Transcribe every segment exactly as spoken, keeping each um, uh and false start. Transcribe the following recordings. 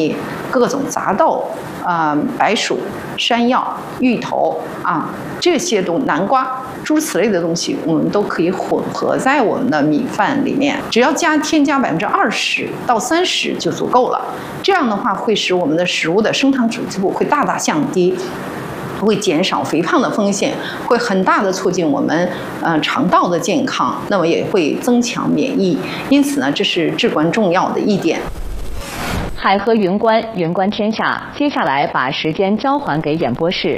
米、各种杂豆、呃白薯、山药、芋头啊，这些都南瓜。诸如此类的东西，我们都可以混合在我们的米饭里面，只要加添加百分之二十到三十就足够了。这样的话，会使我们的食物的升糖指数会大大降低，会减少肥胖的风险，会很大的促进我们呃肠道的健康，那么也会增强免疫。因此呢，这是至关重要的一点。 海河云观，云观天下。接下来把时间交还给演播室。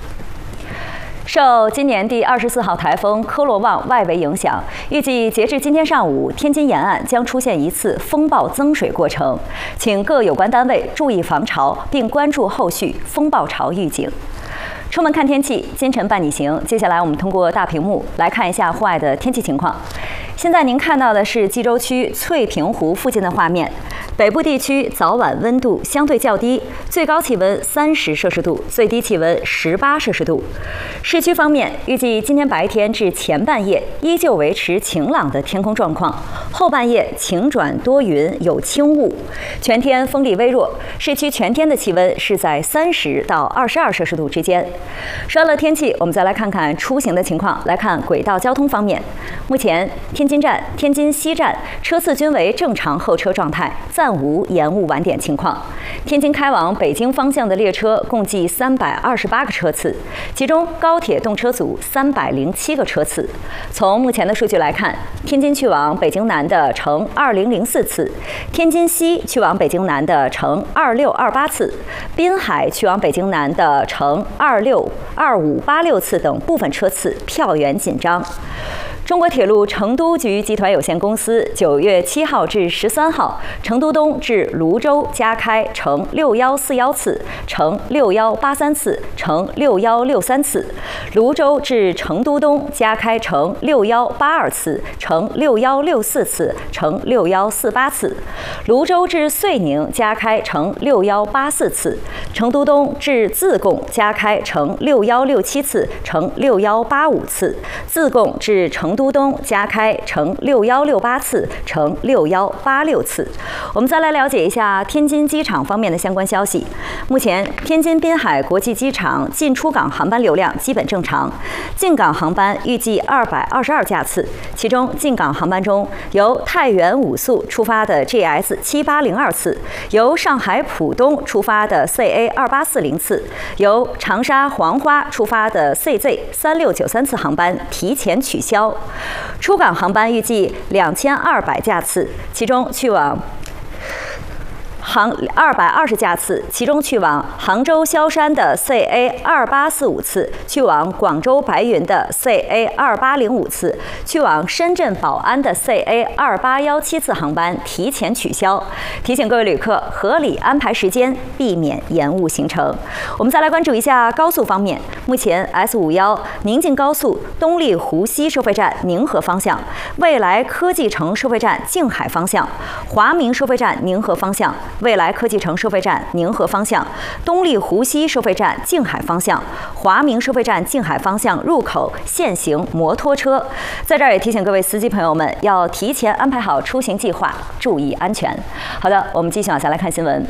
受今年第二十四号台风科罗旺外围影响，预计截至今天上午，天津沿岸将出现一次风暴增水过程，请各有关单位注意防潮，并关注后续风暴潮预警。出门看天气，今晨伴你行。接下来我们通过大屏幕来看一下户外的天气情况。现在您看到的是济州区翠屏湖附近的画面。北部地区早晚温度相对较低，最高气温三十摄氏度，最低气温十八摄氏度。市区方面，预计今天白天至前半夜依旧维持晴朗的天空状况，后半夜晴转多云，有轻雾，全天风力微弱。市区全天的气温是在三十到二十二摄氏度之间。说完了天气，我们再来看看出行的情况。来看轨道交通方面，目前天津站、天津西站车次均为正常候车状态，暂无延误晚点情况。天津开往北京方向的列车共计三百二十八个车次，其中高铁动车组三百零七个车次。从目前的数据来看，天津去往北京南的乘二零零四次，天津西去往北京南的乘二六二八次，滨海去往北京南的乘二六二五八六次等部分车次票源紧张。中国铁路成都局集团有限公司九月七号至十三号，成都东至泸州加开乘六幺四幺次、乘六幺八三次、乘六幺六三次；泸州至成都东加开乘六幺八二次、乘六幺六四次、乘六幺四八次；泸州至遂宁加开乘六幺八四次；成都东至自贡加开乘六幺六七次、乘六幺八五次；自贡至成都东加开乘六幺六八次、乘六幺八六次。我们再来了解一下天津机场方面的相关消息。目前，天津滨海国际机场进出港航班流量基本正常，进港航班预计二百二十二架次，其中进港航班中由太原五宿出发的 G S 七八零二次，由上海浦东出发的 C A 二八四零次，由长沙黄花出发的 C Z 三六九三次航班提前取消。出港航班预计两千二百架次，其中去往杭二百二十架次，其中去往杭州萧山的 C A 二八四五次，去往广州白云的 C A 二八零五次，去往深圳宝安的 C A 二八一七次航班提前取消。提醒各位旅客合理安排时间，避免延误行程。我们再来关注一下高速方面，目前 S 五十一宁晋高速东丽湖西收费站宁河方向、未来科技城收费站静海方向、华明收费站宁河方向、未来科技城收费站宁河方向、东丽湖西收费站静海方向、华明收费站静海方向入口限行摩托车。在这儿也提醒各位司机朋友们，要提前安排好出行计划，注意安全。好的，我们继续往下来看新闻。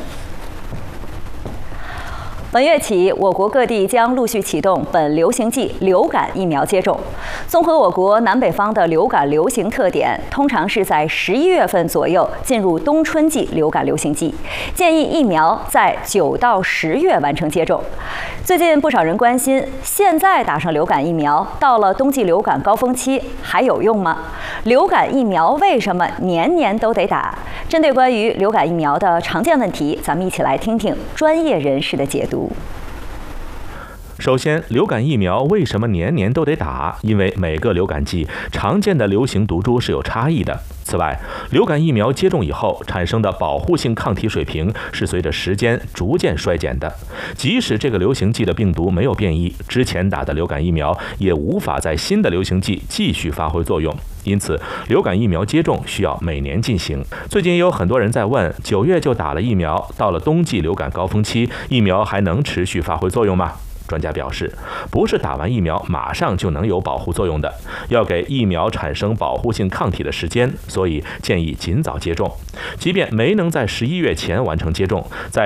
本月起，我国各地将陆续启动本流行季流感疫苗接种。综合我国南北方的流感流行特点，通常是在十一月份左右进入冬春季流感流行季，建议疫苗在九到十月完成接种。最近不少人关心，现在打上流感疫苗，到了冬季流感高峰期还有用吗？流感疫苗为什么年年都得打？针对关于流感疫苗的常见问题，咱们一起来听听专业人士的解读。 首先，流感疫苗为什么年年都得打？因为每个流感季常见的流行毒株是有差异的。此外，流感疫苗接种以后产生的保护性抗体水平是随着时间逐渐衰减的。即使这个流行季的病毒没有变异，之前打的流感疫苗也无法在新的流行季继续发挥作用。因此，流感疫苗接种需要每年进行。最近也有很多人在问，九月就打了疫苗，到了冬季流感高峰期，疫苗还能持续发挥作用吗？专家表示，不是打完疫苗马上就能有保护作用的，要给疫苗产生保护性抗体的时间，所以建议尽早接种。即便没能在十一月前完成接种，在